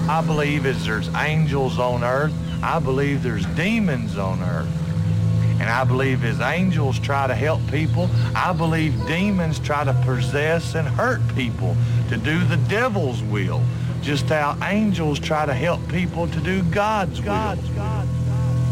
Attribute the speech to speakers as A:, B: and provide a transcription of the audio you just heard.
A: I believe as there's angels on earth, I believe there's demons on earth. And I believe as angels try to help people, I believe demons try to possess and hurt people to do the devil's will, just how angels try to help people to do God's will.